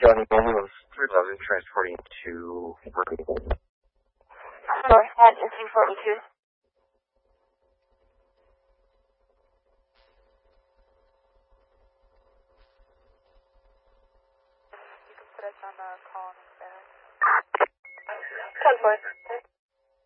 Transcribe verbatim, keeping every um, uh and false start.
County ambulance three eleven transporting to Vernon. North at three forty-two. You can put us on the call and back. ten four.